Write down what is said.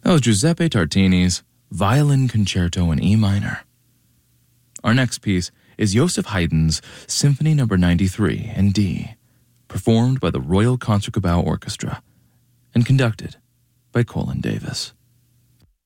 That was Giuseppe Tartini's Violin Concerto in E minor. Our next piece is Joseph Haydn's Symphony No. 93 in D, performed by the Royal Concertgebouw Orchestra and conducted by Colin Davis.